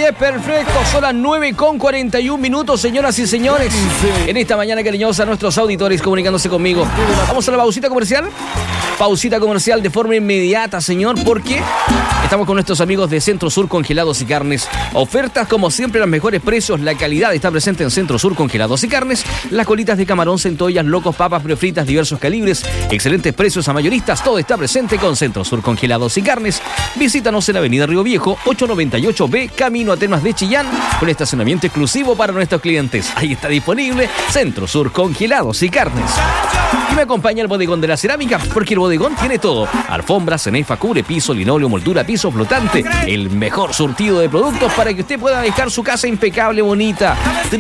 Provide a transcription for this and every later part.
es perfecto. Son las 9:41, señoras y señores. En esta mañana cariñosa, nuestros auditores comunicándose conmigo. Vamos a la pausita comercial. Pausita comercial de forma inmediata, señor, porque estamos con nuestros amigos de Centro Sur Congelados y Carnes. Ofertas, como siempre, los mejores precios. La calidad está presente en Centro Sur Congelados y Carnes. Las colitas de camarón, centollas, locos, papas prefritas, diversos calibres. Excelentes precios a mayoristas. Todo está presente con Centro Sur Congelados y Carnes. Visítanos en Avenida Río Viejo, 898B, camino a Termas de Chillán, con estacionamiento exclusivo para nuestros clientes. Ahí está disponible Centro Sur Congelados y Carnes. Y me acompaña el Bodegón de la Cerámica, porque el Bodegón tiene todo: alfombras, cenefa, cubre, piso, linóleo, moldura, piso flotante. El mejor surtido de productos para que usted pueda dejar su casa impecable, bonita.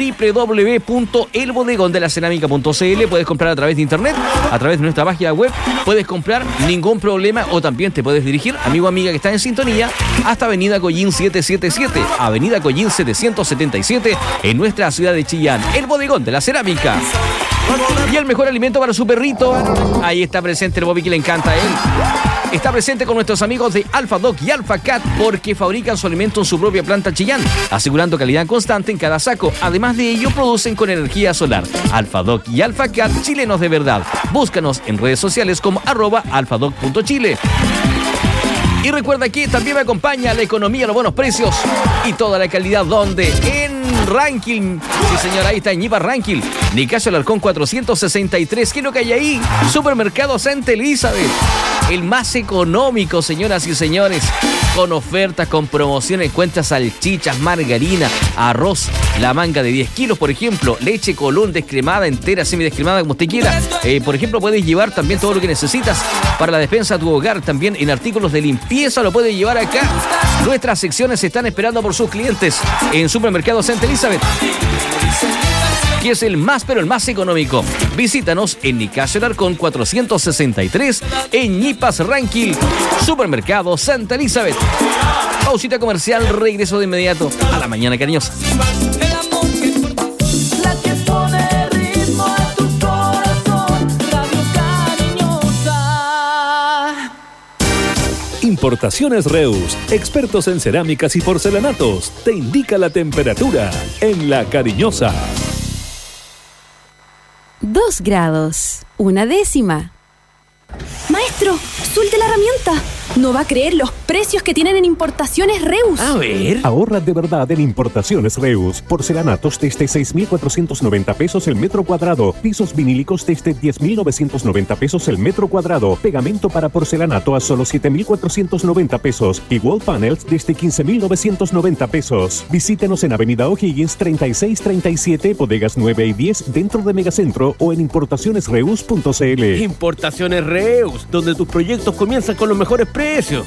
www.elbodegondelacerámica.cl. Puedes comprar a través de internet, a través de nuestra página web. Puedes comprar, ningún problema, o también te puedes dirigir, amigo o amiga que está en sintonía, hasta Avenida Collín 777, Avenida Collín 777, en nuestra ciudad de Chillán. El Bodegón de la Cerámica. Y el mejor alimento para su perrito. Ahí está presente el Bobby, que le encanta a él. Está presente con nuestros amigos de Alpha Dog y Alpha Cat, porque fabrican su alimento en su propia planta Chillán, asegurando calidad constante en cada saco. Además de ello, producen con energía solar. Alpha Dog y Alpha Cat, chilenos de verdad. Búscanos en redes sociales como @alphadog.chile. Y recuerda que también me acompaña la economía, los buenos precios y toda la calidad. ¿Dónde? En Ranking. Sí, señora, ahí está en Ñipas Ranking. Nicasio Alarcón 463. ¿Qué es lo que hay ahí? Supermercado Santa Elizabeth. El más económico, señoras y señores. Con ofertas, con promociones. Encuentras salchichas, margarina, arroz, la manga de 10 kilos, por ejemplo. Leche Colón descremada, entera, semidescremada, como usted quiera. Por ejemplo, puedes llevar también todo lo que necesitas para la despensa de tu hogar. También en artículos de limpieza lo puedes llevar acá. Nuestras secciones están esperando por sus clientes en Supermercado Santa Elizabeth, que es el más, pero el más económico. Visítanos en Nicasio Alarcón 463, en Ñipas Ranking, Supermercado Santa Elizabeth. Pausita comercial, regreso de inmediato a la mañana cariñosa. Importaciones Reus, expertos en cerámicas y porcelanatos, te indica la temperatura en La Cariñosa. 2 grados, 1/10. Maestro, suelte la herramienta. No va a creer los precios que tienen en Importaciones Reus. A ver. Ahorra de verdad en Importaciones Reus. Porcelanatos desde 6,490 pesos el metro cuadrado. Pisos vinílicos desde 10,990 pesos el metro cuadrado. Pegamento para porcelanato a solo 7,490 pesos. Y wall panels desde 15,990 pesos. Visítenos en Avenida O'Higgins 3637, bodegas 9 y 10, dentro de Megacentro, o en importacionesreus.cl. Importaciones Reus, donde tus proyectos comienzan con los mejores precios.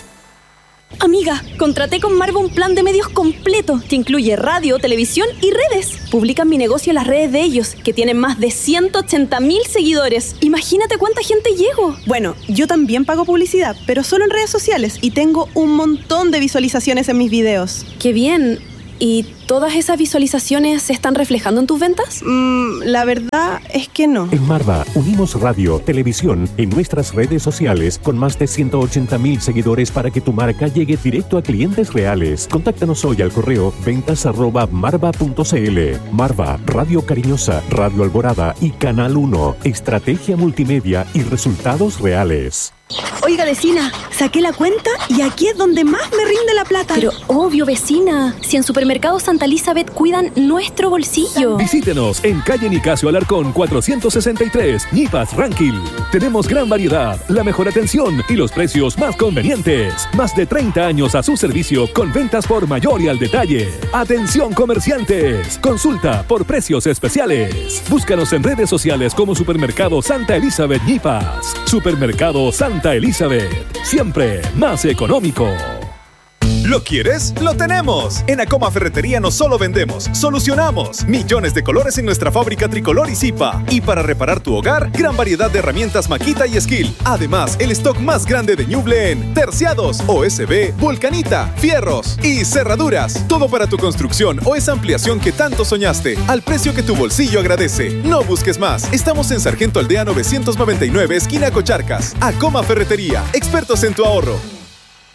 Amiga, contraté con Marva un plan de medios completo que incluye radio, televisión y redes. Publican mi negocio en las redes de ellos, que tienen más de 180,000 seguidores. Imagínate cuánta gente llego. Bueno, yo también pago publicidad, pero solo en redes sociales, y tengo un montón de visualizaciones en mis videos. ¡Qué bien! ¿Y todas esas visualizaciones se están reflejando en tus ventas? La verdad es que no. En Marva unimos radio, televisión en nuestras redes sociales con más de 180,000 seguidores para que tu marca llegue directo a clientes reales. Contáctanos hoy al correo ventas@marva.cl. Marva, Radio Cariñosa, Radio Alborada y Canal 1. Estrategia multimedia y resultados reales. Oiga, vecina, saqué la cuenta y aquí es donde más me rinde la plata. Pero obvio, vecina, si en Supermercado Santa Elizabeth cuidan nuestro bolsillo. Visítenos en calle Nicasio Alarcón 463, Ñipas Ranking. Tenemos gran variedad, la mejor atención y los precios más convenientes. Más de 30 años a su servicio con ventas por mayor y al detalle. Atención comerciantes, consulta por precios especiales. Búscanos en redes sociales como Supermercado Santa Elizabeth Ñipas. Supermercado Santa Elizabeth, siempre más económico. ¿Lo quieres? ¡Lo tenemos! En Acoma Ferretería no solo vendemos, solucionamos. Millones de colores en nuestra fábrica Tricolor y Zipa. Y para reparar tu hogar, gran variedad de herramientas Makita y Skill. Además, el stock más grande de Ñuble en terciados, OSB, Vulcanita, fierros y cerraduras. Todo para tu construcción o esa ampliación que tanto soñaste, al precio que tu bolsillo agradece. No busques más. Estamos en Sargento Aldea 999, esquina Cocharcas. Acoma Ferretería, expertos en tu ahorro.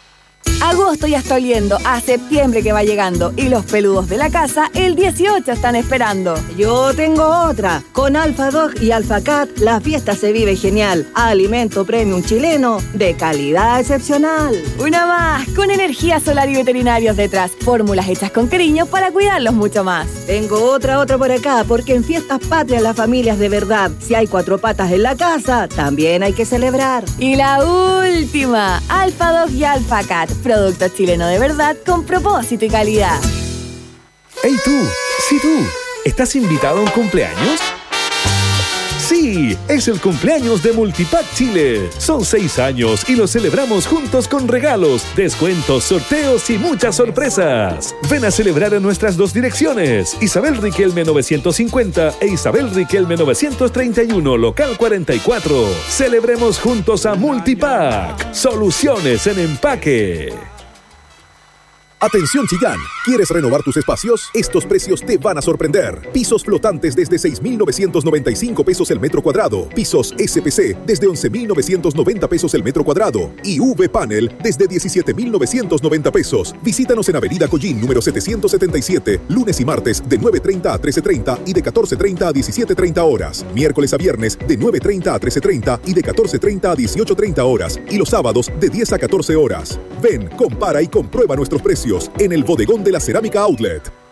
Agosto ya está oliendo a septiembre que va llegando y los peludos de la casa el 18 están esperando. Yo tengo otra. Con Alfa Dog y Alfa Cat la fiesta se vive genial. Alimento premium chileno de calidad excepcional. Una más, con energía solar y veterinarios detrás. Fórmulas hechas con cariño para cuidarlos mucho más. Tengo otra por acá, porque en Fiestas Patrias la familia es de verdad. Si hay 4 patas en la casa, también hay que celebrar. Y la última, Alfa Dog y Alfa Cat. Producto chileno de verdad con propósito y calidad. ¡Hey tú! Sí tú, ¿estás invitado a un cumpleaños? Sí, es el cumpleaños de Multipack Chile. Son 6 años y lo celebramos juntos con regalos, descuentos, sorteos y muchas sorpresas. Ven a celebrar en nuestras 2 direcciones, Isabel Riquelme 950 e Isabel Riquelme 931, local 44. Celebremos juntos a Multipack. Soluciones en empaque. Atención Chillán, ¿quieres renovar tus espacios? Estos precios te van a sorprender. Pisos flotantes desde 6.995 pesos el metro cuadrado. Pisos SPC desde 11.990 pesos el metro cuadrado. Y V-Panel desde 17.990 pesos. Visítanos en Avenida Collín, número 777, lunes y martes de 9:30 a 13:30 y de 14:30 a 17:30 horas. Miércoles a viernes de 9:30 a 13:30 y de 14:30 a 18:30 horas. Y los sábados de 10 a 14 horas. Ven, compara y comprueba nuestros precios en el bodegón de la Cerámica Outlet.